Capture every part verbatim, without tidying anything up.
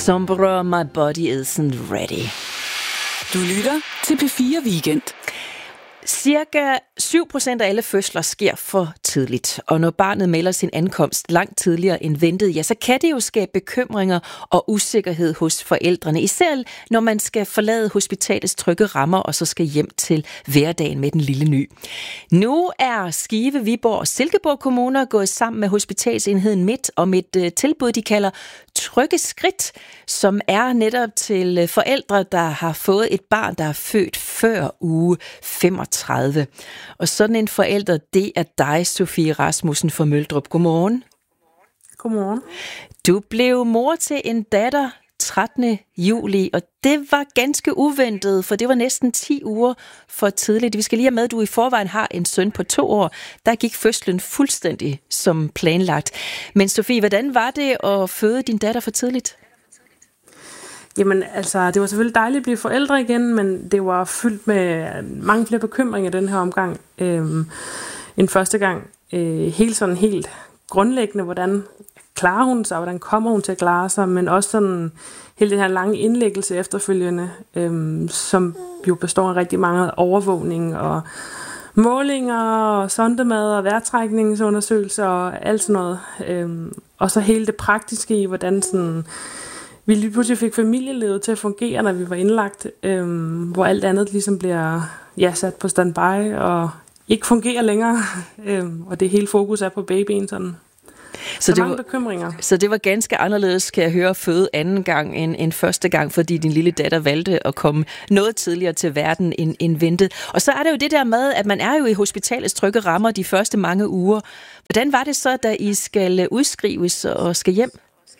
Sombre, my body isn't ready. Du lytter til P fire Weekend. Cirka syv procent af alle fødsler sker for tidligt, og når barnet melder sin ankomst langt tidligere end ventet, ja, så kan det jo skabe bekymringer og usikkerhed hos forældrene, især når man skal forlade hospitalets trygge rammer og så skal hjem til hverdagen med den lille ny. Nu er Skive, Viborg og Silkeborg kommuner gået sammen med Hospitalsenheden Midt om et uh, tilbud, de kalder Trygge Skridt, som er netop til forældre, der har fået et barn, der er født før uge femogtredive. Og sådan en forælder, det er dig, Sofie Rasmussen fra Møldrup. Godmorgen. Godmorgen. Du blev mor til en datter trettende juli, og det var ganske uventet, for det var næsten ti uger for tidligt. Vi skal lige have med, at du i forvejen har en søn på to år. Der gik fødslen fuldstændig som planlagt. Men Sofie, hvordan var det at føde din datter for tidligt? Jamen altså, det var selvfølgelig dejligt at blive forældre igen, men det var fyldt med mange flere bekymringer den her omgang øhm, end første gang. Øh, helt sådan helt grundlæggende, hvordan klarer hun sig, hvordan kommer hun til at klare sig, men også sådan hele den her lange indlæggelse efterfølgende, øhm, som jo består af rigtig mange overvågning og målinger og sondemad og vejrtrækningsundersøgelser og alt sådan noget. Øhm, og så hele det praktiske i, hvordan sådan vi lige pludselig fik familielivet til at fungere, når vi var indlagt, øhm, hvor alt andet ligesom bliver ja, sat på standby og ikke fungerer længere, øhm, og det hele fokus er på babyen sådan. Så, så det mange var, bekymringer. Så det var ganske anderledes, kan jeg høre, at føde anden gang end, end første gang, fordi din lille datter valgte at komme noget tidligere til verden end, end ventet. Og så er det jo det der med, at man er jo i hospitalets trygge rammer de første mange uger. Hvordan var det så, da I skal udskrives og skal hjem?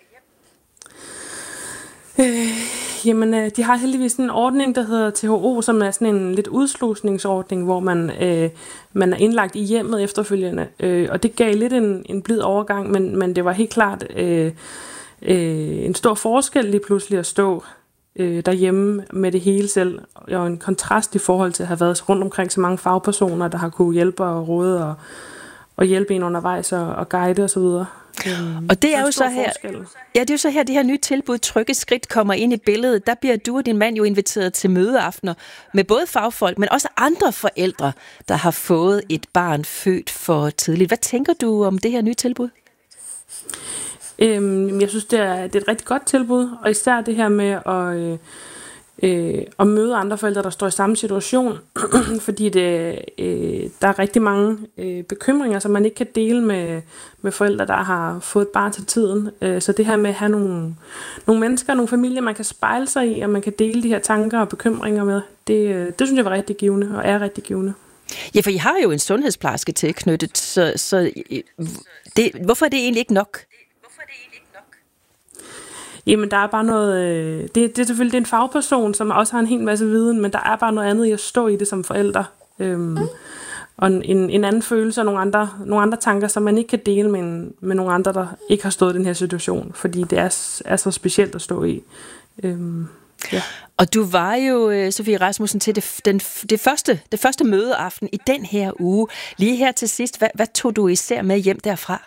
Øh, jamen, øh, de har heldigvis en ordning, der hedder T H O, som er sådan en lidt udslusningsordning, hvor man, øh, man er indlagt i hjemmet efterfølgende. Øh, og det gav lidt en, en blid overgang, men, men det var helt klart øh, øh, en stor forskel lige pludselig at stå øh, derhjemme med det hele selv. Og en kontrast i forhold til at have været rundt omkring så mange fagpersoner, der har kunne hjælpe og råde og, og hjælpe en undervejs og, og guide osv. Um, og det er jo så her, ja, det er jo så her, det her nye tilbud, Trygge Skridt, kommer ind i billedet. Der bliver du og din mand jo inviteret til mødeaftener med både fagfolk, men også andre forældre, der har fået et barn født for tidligt. Hvad tænker du om det her nye tilbud? Øhm, jeg synes, det er, det er et rigtig godt tilbud, og især det her med at, øh, øh, at møde andre forældre, der står i samme situation, fordi det, øh, der er rigtig mange øh, bekymringer, som man ikke kan dele med, med forældre, der har fået et barn til tiden. Øh, så det her med at have nogle, nogle mennesker, nogle familier, man kan spejle sig i, og man kan dele de her tanker og bekymringer med, det, det synes jeg var rigtig givende, og er rigtig givende. Ja, for I har jo en sundhedsplejerske tilknyttet, så, så det, hvorfor er det egentlig ikke nok? Jamen, der er bare noget... Det, det er selvfølgelig det er en fagperson, som også har en hel masse viden, men der er bare noget andet i at stå i det som forælder. Øhm, og en, en anden følelse og nogle andre, nogle andre tanker, som man ikke kan dele med, en, med nogle andre, der ikke har stået i den her situation, fordi det er, er så specielt at stå i. Øhm, ja. Og du var jo, Sofie Rasmussen, til det, den, det, første, det første mødeaften i den her uge. Lige her til sidst, hvad, hvad tog du især med hjem derfra?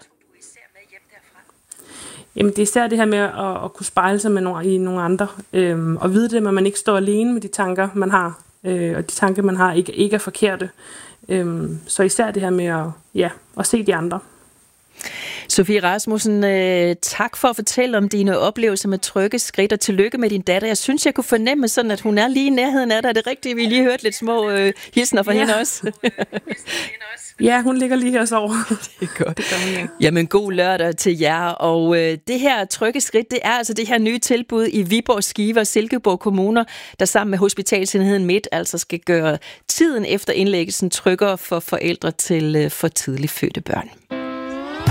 Jamen, det er især det her med at, at kunne spejle sig med nogle, i nogle andre, øhm, og vide det, at man ikke står alene med de tanker, man har, øh, og de tanker, man har, ikke, ikke er forkerte. Øhm, så især det her med at, ja, at se de andre. Sofie Rasmussen, øh, tak for at fortælle om dine oplevelser med Trygge Skridt, og tillykke med din datter. Jeg synes, jeg kunne fornemme sådan, at hun er lige i nærheden af dig. Er det rigtigt? Vi lige hørte lidt små øh, hilsner fra ja. hende også. Ja, hun ligger lige her og sover. Det er godt. Det hun, ja. Jamen, god lørdag til jer. Og øh, det her Trygge Skridt, det er altså det her nye tilbud i Viborg, Skive og Silkeborg kommuner, der sammen med Hospitalsenheden Midt altså skal gøre tiden efter indlæggelsen tryggere for forældre til øh, for tidligt fødte børn.